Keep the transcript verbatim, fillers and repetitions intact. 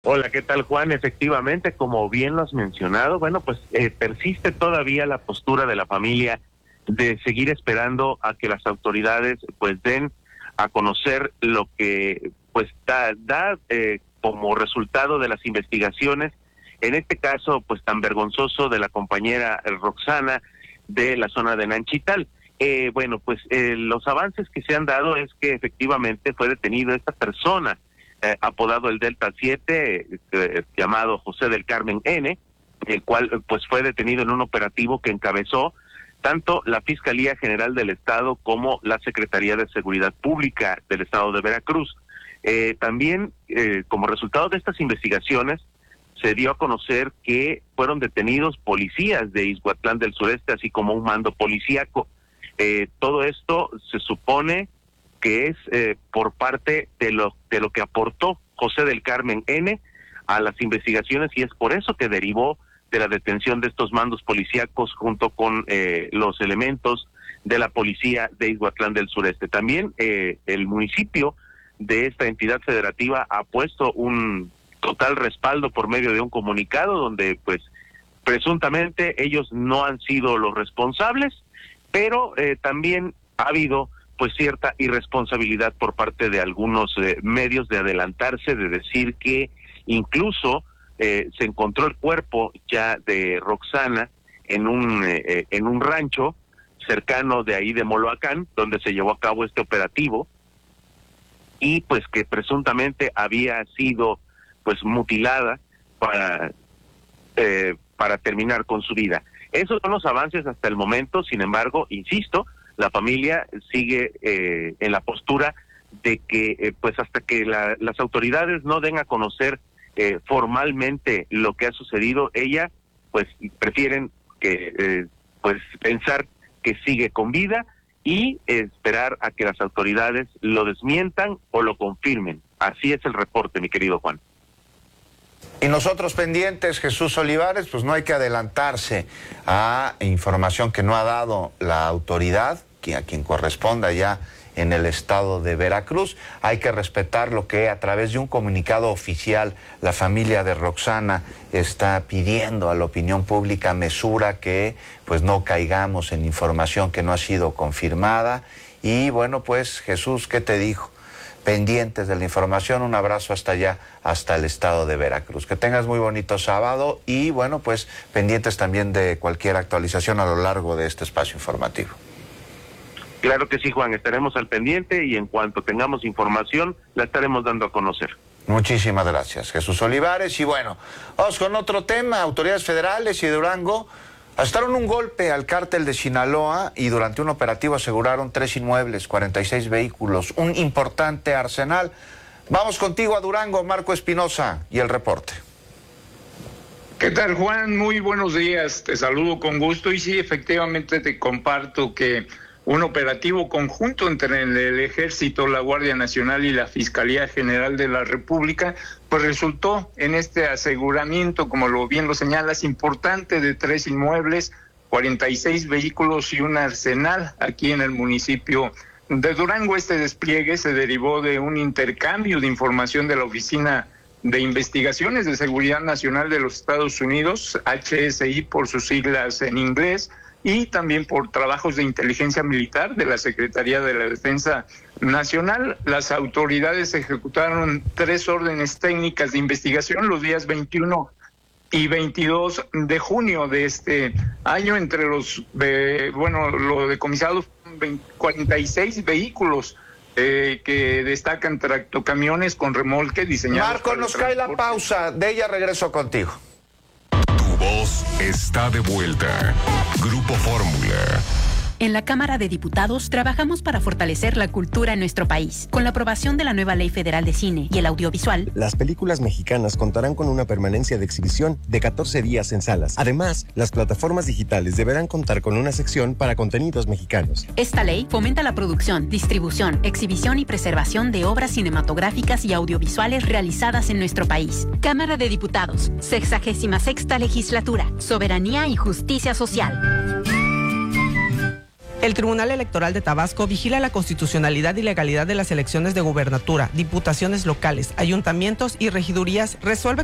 Hola, ¿qué tal, Juan? Efectivamente, como bien lo has mencionado, bueno, pues eh, persiste todavía la postura de la familia de seguir esperando a que las autoridades pues den a conocer lo que pues da, da eh, como resultado de las investigaciones, en este caso pues tan vergonzoso de la compañera Roxana de la zona de Nanchital. Eh, bueno, pues eh, los avances que se han dado es que efectivamente fue detenido esta persona, Eh, apodado el Delta siete, eh, llamado José del Carmen N, el cual pues fue detenido en un operativo que encabezó tanto la Fiscalía General del Estado como la Secretaría de Seguridad Pública del Estado de Veracruz. Eh, también, eh, como resultado de estas investigaciones, se dio a conocer que fueron detenidos policías de Ixhuatlán del Sureste, así como un mando policíaco. Eh, todo esto se supone que es eh, por parte de lo de lo que aportó José del Carmen N a las investigaciones, y es por eso que derivó de la detención de estos mandos policíacos junto con eh, los elementos de la policía de Ixhuatlán del Sureste. También eh, el municipio de esta entidad federativa ha puesto un total respaldo por medio de un comunicado donde pues presuntamente ellos no han sido los responsables, pero eh, también ha habido pues cierta irresponsabilidad por parte de algunos eh, medios de adelantarse, de decir que incluso eh, se encontró el cuerpo ya de Roxana en un eh, en un rancho cercano de ahí de Moloacán, donde se llevó a cabo este operativo, y pues que presuntamente había sido pues mutilada para eh, para terminar con su vida. Esos son los avances hasta el momento. Sin embargo, insisto, la familia sigue eh, en la postura de que eh, pues hasta que la, las autoridades no den a conocer eh, formalmente lo que ha sucedido, ella pues prefieren que eh, pues pensar que sigue con vida y eh, esperar a que las autoridades lo desmientan o lo confirmen. Así es el reporte, mi querido Juan. Y nosotros pendientes, Jesús Olivares, pues no hay que adelantarse a información que no ha dado la autoridad, que a quien corresponda ya en el estado de Veracruz. Hay que respetar lo que a través de un comunicado oficial la familia de Roxana está pidiendo a la opinión pública mesura, que pues no caigamos en información que no ha sido confirmada. Y bueno, pues Jesús, ¿qué te dijo? Pendientes de la información, un abrazo hasta allá, hasta el estado de Veracruz. Que tengas muy bonito sábado y bueno, pues pendientes también de cualquier actualización a lo largo de este espacio informativo. Claro que sí, Juan, estaremos al pendiente y en cuanto tengamos información la estaremos dando a conocer. Muchísimas gracias, Jesús Olivares. Y bueno, vamos con otro tema. Autoridades federales y de Durango asestaron un golpe al cártel de Sinaloa y durante un operativo aseguraron tres inmuebles, cuarenta y seis vehículos, un importante arsenal. Vamos contigo a Durango, Marco Espinosa, y el reporte. ¿Qué tal, Juan? Muy buenos días, te saludo con gusto y sí, efectivamente te comparto que un operativo conjunto entre el Ejército, la Guardia Nacional y la Fiscalía General de la República, pues resultó en este aseguramiento, como lo bien lo señalas, importante, de tres inmuebles, cuarenta y seis vehículos y un arsenal aquí en el municipio de Durango. Este despliegue se derivó de un intercambio de información de la Oficina de Investigaciones de Seguridad Nacional de los Estados Unidos, H S I por sus siglas en inglés, y también por trabajos de inteligencia militar de la Secretaría de la Defensa Nacional. Las autoridades ejecutaron tres órdenes técnicas de investigación los días veintiuno y veintidós de junio de este año. Entre los, eh, bueno, lo decomisado cuarenta y seis vehículos eh, que destacan tractocamiones con remolque diseñados. Marco, nos cae la pausa, de ella regreso contigo. Voz está de vuelta. Grupo Fórmula. En la Cámara de Diputados trabajamos para fortalecer la cultura en nuestro país. Con la aprobación de la nueva Ley Federal de Cine y el Audiovisual, las películas mexicanas contarán con una permanencia de exhibición de catorce días en salas. Además, las plataformas digitales deberán contar con una sección para contenidos mexicanos. Esta ley fomenta la producción, distribución, exhibición y preservación de obras cinematográficas y audiovisuales realizadas en nuestro país. Cámara de Diputados, sexagésima sexta legislatura, soberanía y justicia social. El Tribunal Electoral de Tabasco vigila la constitucionalidad y legalidad de las elecciones de gubernatura, diputaciones locales, ayuntamientos y regidurías, resuelve